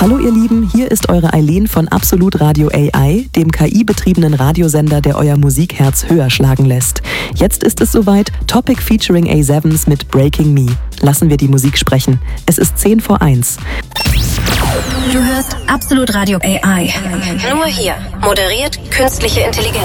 Hallo ihr Lieben, hier ist eure Eileen von Absolut Radio AI, dem KI-betriebenen Radiosender, der euer Musikherz höher schlagen lässt. Jetzt ist es soweit, Topic featuring A7s mit Breaking Me. Lassen wir die Musik sprechen. Es ist 10 vor 1. Du hörst Absolut Radio AI. Nur hier. Moderiert künstliche Intelligenz.